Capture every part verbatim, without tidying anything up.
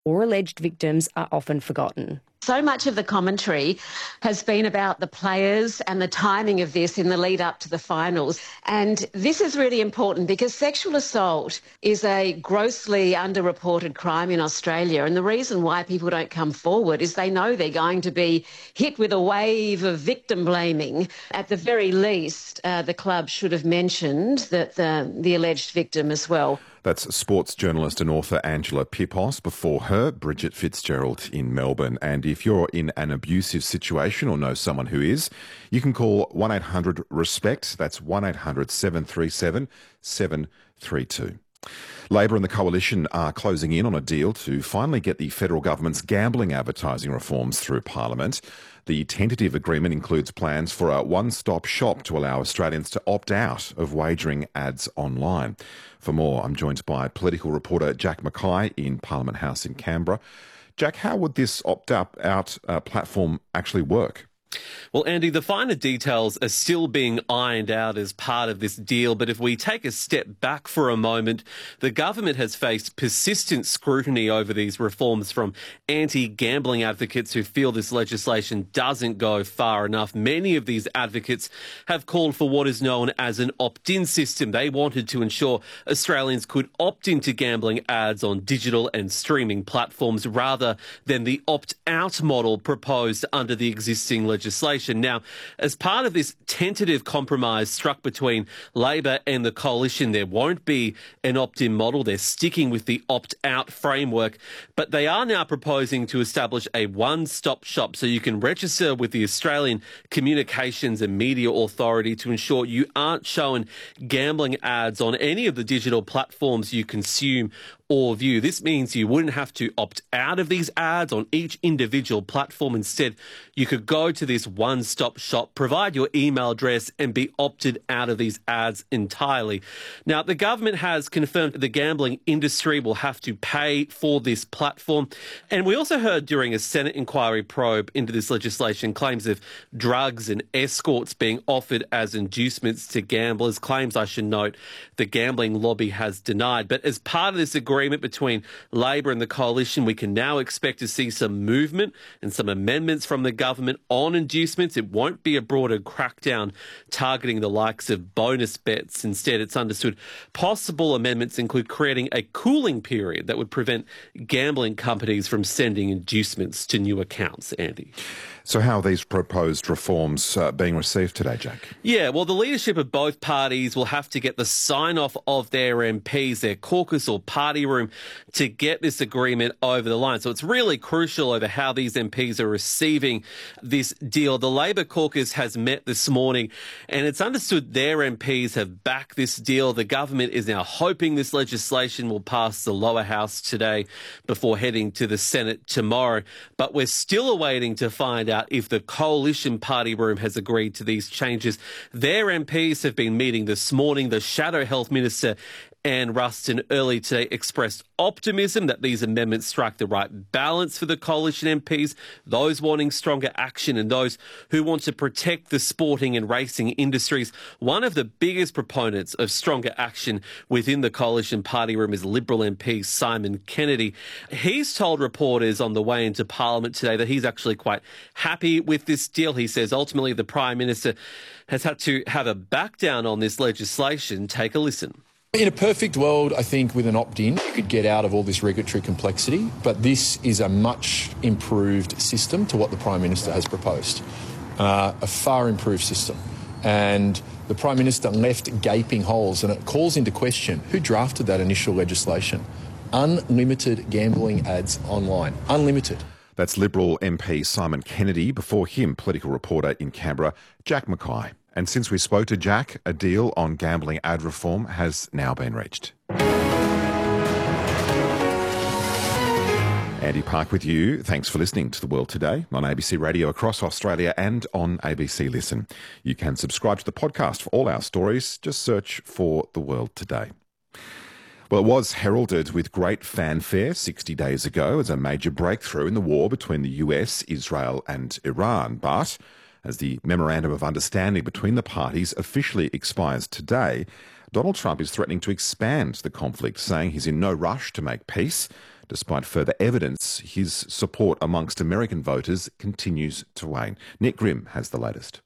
or alleged victims are often forgotten. So much of the commentary has been about the players and the timing of this in the lead up to the finals. And this is really important because sexual assault is a grossly underreported crime in Australia. And the reason why people don't come forward is they know they're going to be hit with a wave of victim blaming. At the very least, uh, the club should have mentioned that the, the alleged victim as well. That's sports journalist and author Angela Pippos. Before her, Bridget Fitzgerald in Melbourne. And if you're in an abusive situation or know someone who is, you can call one eight hundred RESPECT. That's one eight hundred seven three seven seven three two. Labor and the Coalition are closing in on a deal to finally get the federal government's gambling advertising reforms through Parliament. The tentative agreement includes plans for a one-stop shop to allow Australians to opt out of wagering ads online. For more, I'm joined by political reporter Jack Mackay in Parliament House in Canberra. Jack, how would this opt-out uh, platform actually work? Well, Andy, the finer details are still being ironed out as part of this deal. But if we take a step back for a moment, the government has faced persistent scrutiny over these reforms from anti-gambling advocates who feel this legislation doesn't go far enough. Many of these advocates have called for what is known as an opt-in system. They wanted to ensure Australians could opt into gambling ads on digital and streaming platforms rather than the opt-out model proposed under the existing legislation. Legislation. Now, as part of this tentative compromise struck between Labor and the Coalition, there won't be an opt-in model. They're sticking with the opt-out framework, but they are now proposing to establish a one-stop shop so you can register with the Australian Communications and Media Authority to ensure you aren't shown gambling ads on any of the digital platforms you consume or view. This means you wouldn't have to opt out of these ads on each individual platform. Instead, you could go to this one-stop shop, provide your email address and be opted out of these ads entirely. Now, the government has confirmed the gambling industry will have to pay for this platform. And we also heard during a Senate inquiry probe into this legislation claims of drugs and escorts being offered as inducements to gamblers, claims, I should note, the gambling lobby has denied. But as part of this agreement, Agreement between Labor and the Coalition, we can now expect to see some movement and some amendments from the government on inducements. It won't be a broader crackdown targeting the likes of bonus bets. Instead, it's understood possible amendments include creating a cooling period that would prevent gambling companies from sending inducements to new accounts, Andy. So how are these proposed reforms uh, being received today, Jack? Yeah, well, the leadership of both parties will have to get the sign-off of their M Ps, their caucus or party room, to get this agreement over the line. So it's really crucial over how these M Ps are receiving this deal. The Labor caucus has met this morning, and it's understood their M Ps have backed this deal. The government is now hoping this legislation will pass the lower house today before heading to the Senate tomorrow. But we're still awaiting to find out if the Coalition party room has agreed to these changes. Their M Ps have been meeting this morning. The Shadow Health Minister, Anne Ruston, early today expressed optimism that these amendments strike the right balance for the Coalition M Ps, those wanting stronger action and those who want to protect the sporting and racing industries. One of the biggest proponents of stronger action within the Coalition party room is Liberal M P Simon Kennedy. He's told reporters on the way into Parliament today that he's actually quite happy with this deal. He says ultimately the Prime Minister has had to have a back down on this legislation. Take a listen. In a perfect world, I think with an opt-in, you could get out of all this regulatory complexity, but this is a much improved system to what the Prime Minister has proposed, uh, a far improved system. And the Prime Minister left gaping holes, and it calls into question who drafted that initial legislation. Unlimited gambling ads online. Unlimited. That's Liberal M P Simon Kennedy. Before him, political reporter in Canberra, Jack Mackay. And since we spoke to Jack, a deal on gambling ad reform has now been reached. Andy Park with you. Thanks for listening to The World Today on A B C Radio across Australia and on A B C Listen. You can subscribe to the podcast for all our stories. Just search for The World Today. Well, it was heralded with great fanfare sixty days ago as a major breakthrough in the war between the U S, Israel and Iran. But as the Memorandum of Understanding between the parties officially expires today, Donald Trump is threatening to expand the conflict, saying he's in no rush to make peace, Despite further evidence, his support amongst American voters continues to wane. Nick Grimm has the latest.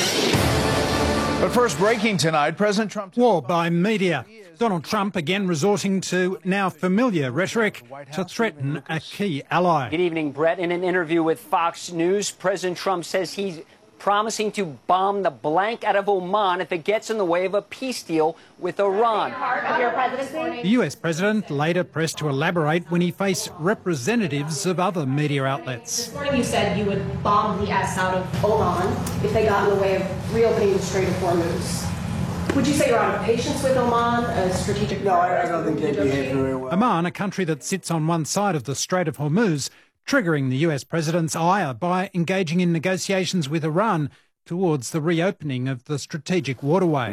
But first, breaking tonight, President Trump... War by media. Donald Trump again resorting to now familiar rhetoric to threaten a key ally. Good evening, Brett. In an interview with Fox News, President Trump says he's promising to bomb the blank out of Oman if it gets in the way of a peace deal with Iran. The U S president later pressed to elaborate when he faced representatives of other media outlets. This morning you said you would bomb the S out of Oman if they got in the way of reopening the Strait of Hormuz. Would you say you're out of patience with Oman, a strategic... No, I, I don't think they behave very well. Oman, a country that sits on one side of the Strait of Hormuz, triggering the U S president's ire by engaging in negotiations with Iran towards the reopening of the strategic waterway.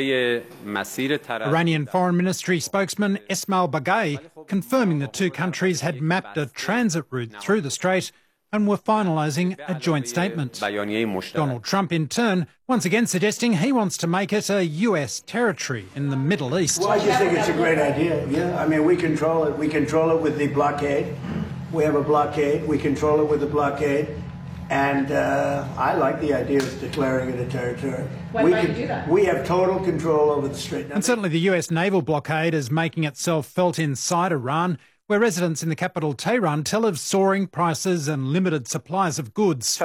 Iranian Foreign Ministry spokesman Esmail Baghaei confirming the two countries had mapped a transit route through the strait and were finalising a joint statement. Donald Trump, in turn, once again suggesting he wants to make it a U S territory in the Middle East. Well, I just think it's a great idea, yeah. I mean, we control it. We control it with the blockade. We have a blockade. We control it with the blockade. And uh, I like the idea of declaring it a territory. Why we might can, you do that? We have total control over the strait. And certainly the U S naval blockade is making itself felt inside Iran, where residents in the capital Tehran tell of soaring prices and limited supplies of goods.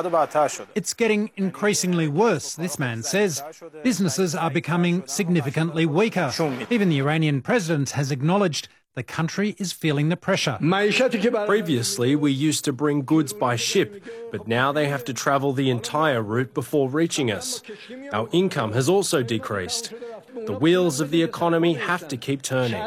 It's getting increasingly worse, this man says. Businesses are becoming significantly weaker. Even the Iranian president has acknowledged the country is feeling the pressure. Previously, we used to bring goods by ship, but now they have to travel the entire route before reaching us. Our income has also decreased. The wheels of the economy have to keep turning.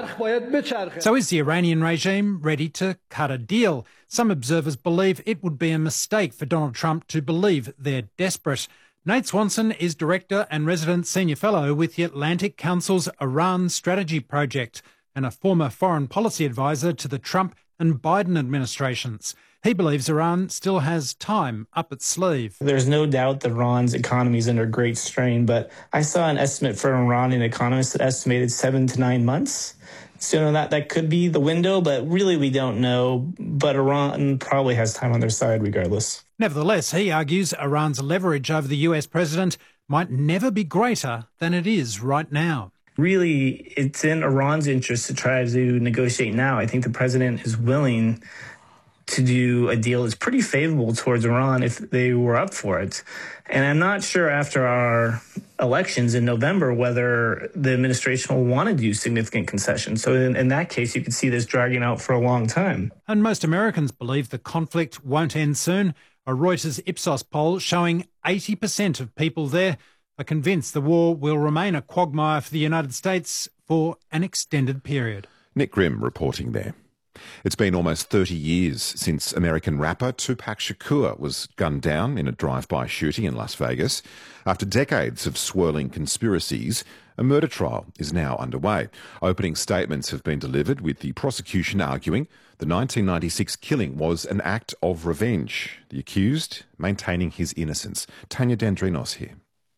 So is the Iranian regime ready to cut a deal? Some observers believe it would be a mistake for Donald Trump to believe they're desperate. Nate Swanson is Director and Resident Senior Fellow with the Atlantic Council's Iran Strategy Project and a former foreign policy advisor to the Trump and Biden administrations. He believes Iran still has time up its sleeve. There's no doubt that Iran's economy is under great strain, but I saw an estimate for an Iranian economist that estimated seven to nine months. So you know, that, that could be the window, but really we don't know. But Iran probably has time on their side regardless. Nevertheless, he argues Iran's leverage over the U S president might never be greater than it is right now. Really, it's in Iran's interest to try to negotiate now. I think the president is willing to do a deal that's pretty favorable towards Iran if they were up for it. And I'm not sure after our elections in November whether the administration will want to do significant concessions. So in, in that case, you could see this dragging out for a long time. And most Americans believe the conflict won't end soon. A Reuters Ipsos poll showing eighty percent of people there are convinced the war will remain a quagmire for the United States for an extended period. Nick Grimm reporting there. It's been almost thirty years since American rapper Tupac Shakur was gunned down in a drive-by shooting in Las Vegas. After decades of swirling conspiracies, a murder trial is now underway. Opening statements have been delivered, with the prosecution arguing the nineteen ninety-six killing was an act of revenge. The accused maintaining his innocence. Tanya Dendrinos here.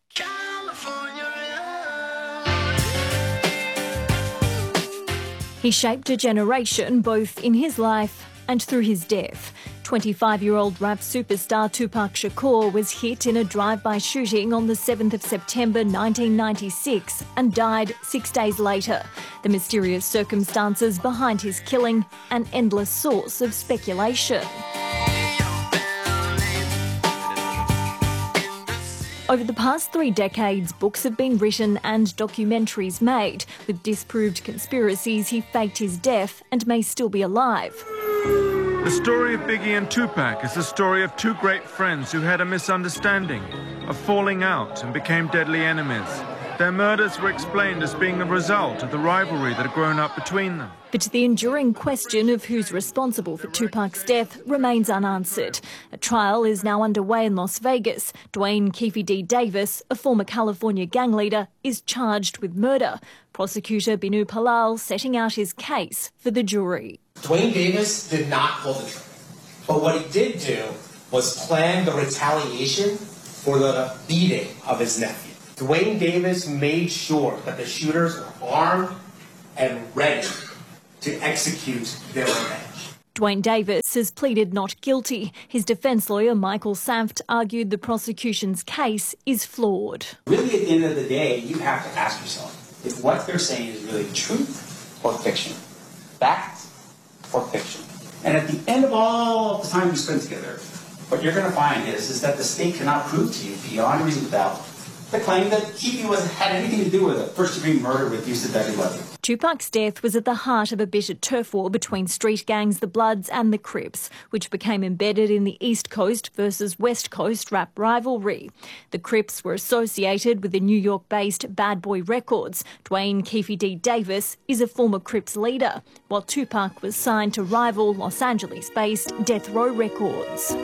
He shaped a generation both in his life and through his death. twenty-five-year-old rap superstar Tupac Shakur was hit in a drive-by shooting on the seventh of September nineteen ninety-six and died six days later. The mysterious circumstances behind his killing, an endless source of speculation. Over the past three decades, books have been written and documentaries made. With disproved conspiracies, he faked his death and may still be alive. The story of Biggie and Tupac is the story of two great friends who had a misunderstanding, a falling out, and became deadly enemies. Their murders were explained as being the result of the rivalry that had grown up between them. But the enduring question of who's responsible for Tupac's death remains unanswered. A trial is now underway in Las Vegas. Dwayne Keefe D. Davis, a former California gang leader, is charged with murder. Prosecutor Binu Palal setting out his case for the jury. Dwayne Davis did not pull the trigger, but what he did do was plan the retaliation for the beating of his nephew. Dwayne Davis made sure that the shooters were armed and ready to execute their revenge. Dwayne Davis has pleaded not guilty. His defence lawyer, Michael Sanft, argued the prosecution's case is flawed. Really, at the end of the day, you have to ask yourself if what they're saying is really truth or fiction, fact or fiction. And at the end of all the time we spent together, what you're going to find is, is that the state cannot prove to you beyond a reasonable doubt the claim that Keefe was had anything to do with a first-degree murder with use of deadly weapon. Tupac's death was at the heart of a bitter turf war between street gangs, the Bloods and the Crips, which became embedded in the East Coast versus West Coast rap rivalry. The Crips were associated with the New York-based Bad Boy Records. Dwayne Keefe D. Davis is a former Crips leader, while Tupac was signed to rival Los Angeles-based Death Row Records.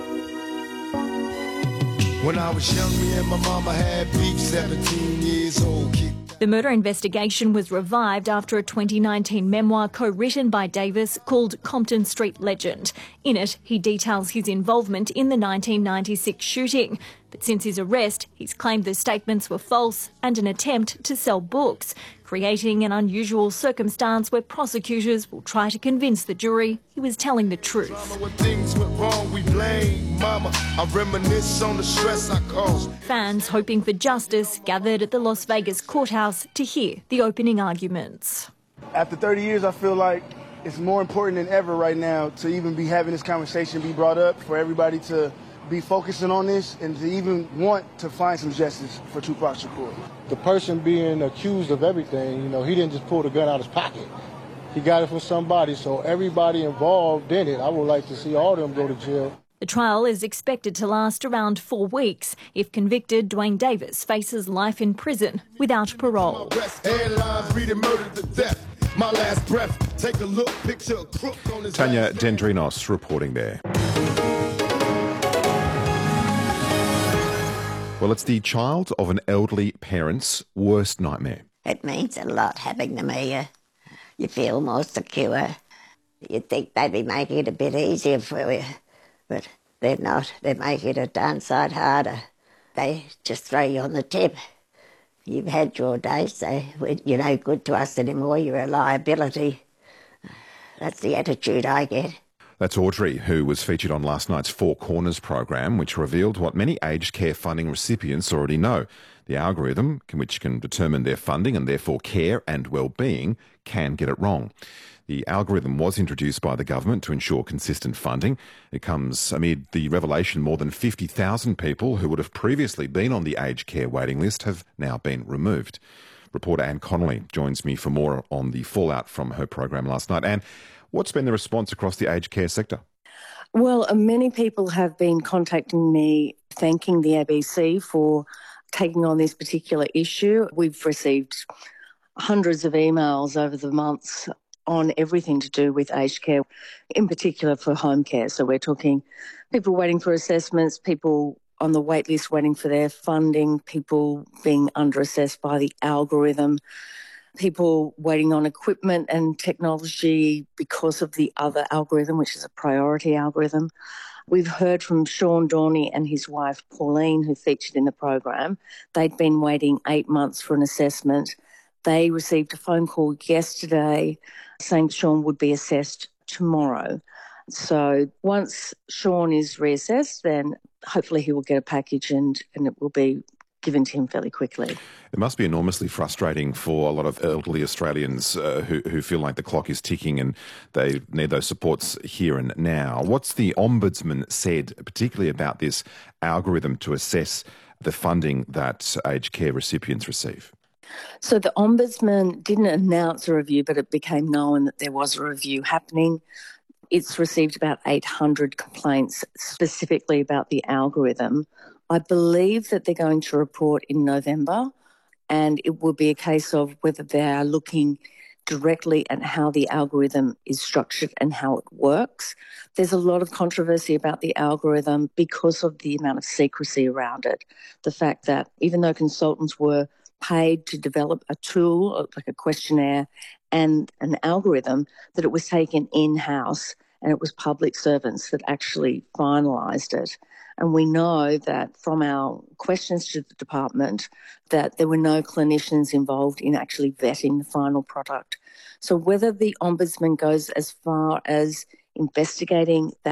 When I was young, me and my mama had beef, seventeen years old. The murder investigation was revived after a twenty nineteen memoir co-written by Davis called Compton Street Legend. In it, he details his involvement in the nineteen ninety-six shooting. But since his arrest, he's claimed the statements were false and an attempt to sell books, creating an unusual circumstance where prosecutors will try to convince the jury he was telling the truth. When things went wrong, we blame mama. I reminisce on the stress I caused. Fans hoping for justice gathered at the Las Vegas courthouse to hear the opening arguments. After thirty years, I feel like it's more important than ever right now to even be having this conversation be brought up, for everybody to be focusing on this and to even want to find some justice for Tupac Shakur. The person being accused of everything, you know, he didn't just pull the gun out of his pocket. He got it from somebody, so everybody involved in it, I would like to see all of them go to jail. The trial is expected to last around four weeks. If convicted, Dwayne Davis faces life in prison without parole. Tanya Dendrinos reporting there. Well, it's the child of an elderly parent's worst nightmare. It means a lot having them here. You feel more secure. You'd think they'd be making it a bit easier for you, but they're not. They're making it a darn sight harder. They just throw you on the tip. You've had your day, so you're no good to us anymore. You're a liability. That's the attitude I get. That's Audrey, who was featured on last night's Four Corners program, which revealed what many aged care funding recipients already know. The algorithm, which can determine their funding and therefore care and well-being, can get it wrong. The algorithm was introduced by the government to ensure consistent funding. It comes amid the revelation more than fifty thousand people who would have previously been on the aged care waiting list have now been removed. Reporter Anne Connolly joins me for more on the fallout from her program last night. Anne, what's been the response across the aged care sector? Well, many people have been contacting me thanking the A B C for taking on this particular issue. We've received hundreds of emails over the months on everything to do with aged care, in particular for home care. So we're talking people waiting for assessments, people on the wait list waiting for their funding, people being under-assessed by the algorithm, people waiting on equipment and technology because of the other algorithm, which is a priority algorithm. We've heard from Sean Dorney and his wife Pauline, who featured in the program. They'd been waiting eight months for an assessment. They received a phone call yesterday saying Sean would be assessed tomorrow. So once Sean is reassessed, then hopefully he will get a package and, and it will be given to him fairly quickly. It must be enormously frustrating for a lot of elderly Australians uh, who, who feel like the clock is ticking and they need those supports here and now. What's the Ombudsman said, particularly about this algorithm to assess the funding that aged care recipients receive? So the Ombudsman didn't announce a review, but it became known that there was a review happening. It's received about eight hundred complaints specifically about the algorithm. I believe that they're going to report in November, and it will be a case of whether they are looking directly at how the algorithm is structured and how it works. There's a lot of controversy about the algorithm because of the amount of secrecy around it. The fact that even though consultants were paid to develop a tool, like a questionnaire and an algorithm, that it was taken in-house and it was public servants that actually finalised it. And we know that from our questions to the department that there were no clinicians involved in actually vetting the final product. So whether the Ombudsman goes as far as investigating that